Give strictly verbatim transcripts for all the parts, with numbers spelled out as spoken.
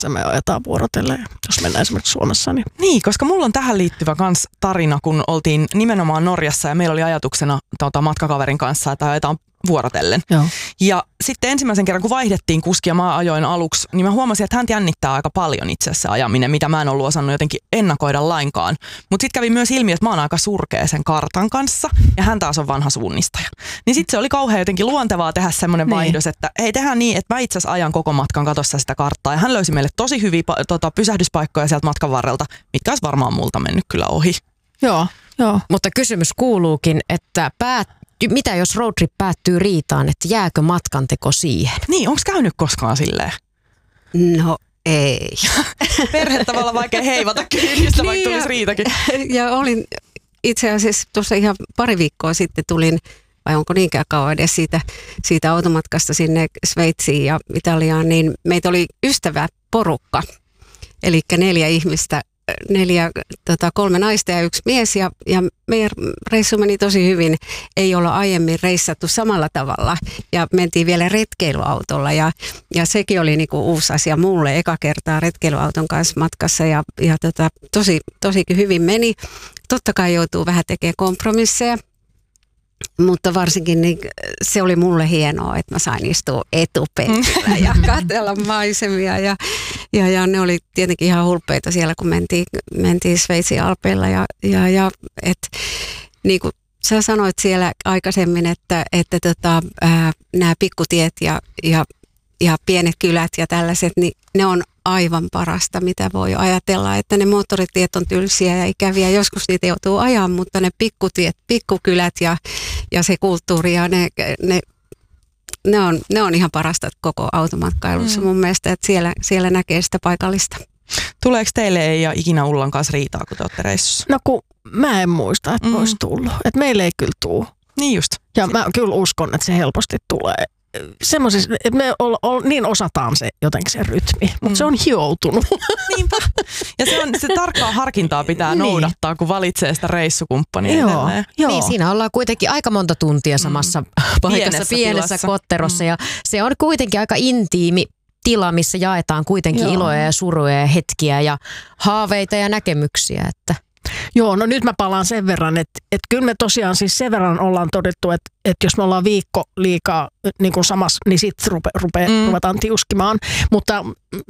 me ajetaan vuorotellen, jos mennään esimerkiksi Suomessa. Niin. niin, koska mulla on tähän liittyvä kans tarina, kun oltiin nimenomaan Norjassa ja meillä oli ajatuksena tota, matkakaverin kanssa, että ajetaan vuorotellen. Joo. Ja sitten ensimmäisen kerran, kun vaihdettiin kuskia, mä ajoin aluksi, niin mä huomasin, että häntä jännittää aika paljon itse asiassa ajaminen, mitä mä en ollut osannut jotenkin ennakoida lainkaan. Mutta sitten kävi myös ilmi, että mä oon aika surkea sen kartan kanssa ja hän taas on vanha suunnistaja. Niin sitten se oli kauhean jotenkin luontevaa tehdä semmoinen niin. vaihdos, että hei, tehdään niin, että mä itse asiassa ajan koko matkan katossa sitä karttaa. Ja hän löysi meille tosi hyviä tota, pysähdyspaikkoja sieltä matkan varrelta, mitkä olisi varmaan multa mennyt kyllä ohi. Joo, joo. Mutta kysymys kuuluukin, että päät mitä jos roadtrip päättyy riitaan, että jääkö matkanteko siihen? Niin, onko käynyt koskaan silleen? No ei. Perhe tavallaan vaikea heivata kyydistä, vaikka tulisi riitakin. Ja olin itse asiassa tuossa ihan pari viikkoa sitten tulin, vai onko niinkään kauan edes siitä, siitä automatkasta sinne Sveitsiin ja Italiaan, niin meitä oli ystäväporukka, eli neljä ihmistä. Neljä, tota, kolme naista ja yksi mies ja, ja meidän reissu meni tosi hyvin. Ei olla aiemmin reissattu samalla tavalla ja mentiin vielä retkeilyautolla ja, ja sekin oli niinku uusi asia mulle eka kertaa retkeilyauton kanssa matkassa ja, ja tota, tosi, tosikin hyvin meni. Totta kai joutuu vähän tekemään kompromisseja. Mutta varsinkin niin se oli mulle hienoa, että mä sain istua etupenkillä ja katsella maisemia. Ja, ja, ja ne oli tietenkin ihan hulppeita siellä, kun mentiin, mentiin Sveitsin alpeilla. Ja, ja, ja et, niin kuin sä sanoit siellä aikaisemmin, että, että tota, nämä pikkutiet ja, ja, ja pienet kylät ja tällaiset, niin ne on aivan parasta, mitä voi ajatella, että ne moottoritiet on tylsiä ja ikäviä. Joskus niitä joutuu ajaa, mutta ne pikkutiet, pikkukylät ja, ja se kulttuuri ja ne, ne, ne, on, ne on ihan parasta koko automatkailussa mm. mun mielestä, että siellä, siellä näkee sitä paikallista. Tuleeko teille ei ja ikinä Ullan kanssa riitaa, kun te olette reissussa? No kun mä en muista, että mm. olisi tullut. Että meille ei kyllä tule. Niin just. Ja mä kyllä uskon, että se helposti tulee. Semmoisessa, että me ol, ol, niin osataan se jotenkin se rytmi, mutta mm. se on hioutunut. Niinpä. Ja se, on, se tarkkaa harkintaa pitää niin. noudattaa, kun valitsee sitä reissukumppania. Joo, joo. Niin, siinä ollaan kuitenkin aika monta tuntia samassa mm. paikassa, pienessä, pienessä kotterossa. Mm. Ja se on kuitenkin aika intiimi tila, missä jaetaan kuitenkin joo. iloja ja suruja ja hetkiä ja haaveita ja näkemyksiä, että... Joo, no nyt mä palaan sen verran, että, että kyllä me tosiaan siis sen verran ollaan todettu, että, että jos me ollaan viikko liikaa niin kuin samassa, niin sitten rupe, rupe, mm. ruvetaan tiuskimaan. Mutta,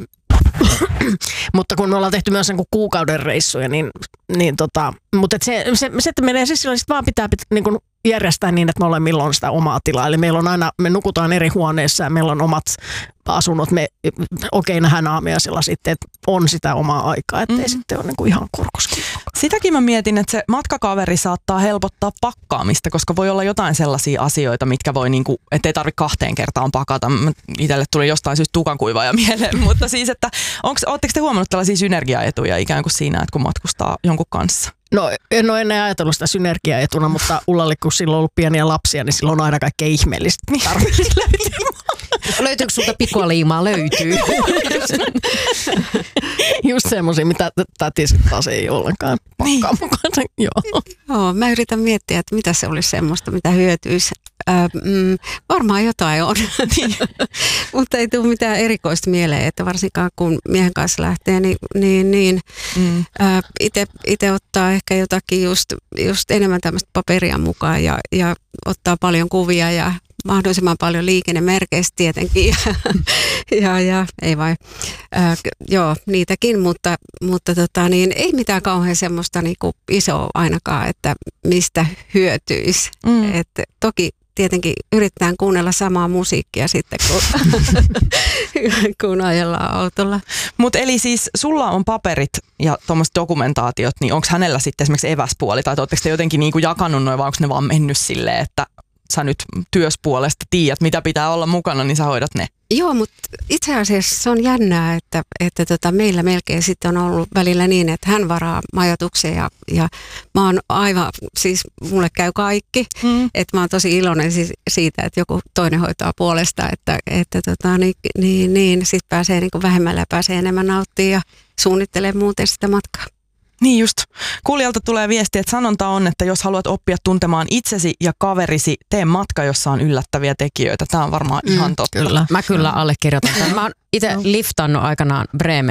mutta kun me ollaan tehty myös niin kuukauden reissuja, niin, niin tota, mutta et se, se, se, että menee siis sit vaan pitää niin kuin järjestää niin, että me ollaan milloin sitä omaa tilaa. Eli meillä on aina, me nukutaan eri huoneissa ja meillä on omat asunnot. Me okei okay, nähdään aamiaisella sitten, että on sitä omaa aikaa, ettei mm. sitten ole niin kuin ihan kurkuskin. Sitäkin mä mietin, että se matkakaveri saattaa helpottaa pakkaamista, koska voi olla jotain sellaisia asioita, mitkä voi, niin kuin, ettei tarvitse kahteen kertaan pakata. Itselle tuli jostain syystä tukankuivaaja mieleen, mutta siis, että ootteko te huomannut tällaisia synergiaetuja ikään kuin siinä, että kun matkustaa jonkun kanssa? No en ole ennen ajatellut sitä synergiaetuna, mutta Ullalle kun silloin on ollut pieniä lapsia, niin silloin on aina kaikkea ihmeellistä. Tarvitsisi löytyä. Löytyykö sulta pikualiimaa? Löytyy. Just semmoisia, mitä tätis taas ei ollenkaan pakkaa mukaan. Joo. Joo, mä yritän miettiä, että mitä se olisi semmoista, mitä hyötyisi. Äh, mm, varmaan jotain on, mutta ei tule mitään erikoista mieleen, että varsinkaan kun miehen kanssa lähtee, niin, niin, niin mm. äh, itse ottaa ehkä jotakin just, just enemmän tämmöistä paperia mukaan ja, ja ottaa paljon kuvia ja mahdollisimman paljon liikennemerkeistä tietenkin ja, ja, ja ei vai, äh, joo niitäkin, mutta, mutta tota, niin, ei mitään kauhean semmoista niinku isoa ainakaan, että mistä hyötyisi. Mm. Et toki tietenkin yritetään kuunnella samaa musiikkia sitten, kun, kun ajellaan autolla. Mutta eli siis sulla on paperit ja tuommoiset dokumentaatiot, niin onko hänellä sitten esimerkiksi eväspuoli, tai oletteko te jotenkin niinku jakanut noin, vai onko ne vaan mennyt silleen, että sä nyt työspuolesta tiedät, mitä pitää olla mukana, niin sä hoidat ne? Joo, mutta itse asiassa se on jännää, että, että tota, meillä melkein sitten on ollut välillä niin, että hän varaa majoituksen ja, ja mä oon aivan, siis mulle käy kaikki, mm. että mä oon tosi iloinen siis siitä, että joku toinen hoitaa puolesta, että, että tota, niin, niin, niin sit pääsee niin kuin vähemmällä ja pääsee enemmän nauttimaan ja suunnittelee muuten sitä matkaa. Niin just. Kuulijalta tulee viesti, että sanonta on, että jos haluat oppia tuntemaan itsesi ja kaverisi, tee matka, jossa on yllättäviä tekijöitä. Tämä on varmaan mm, ihan totta. Kyllä. Mä kyllä allekirjoitan tämän. Mä oon itse No. liftannut aikanaan Bremen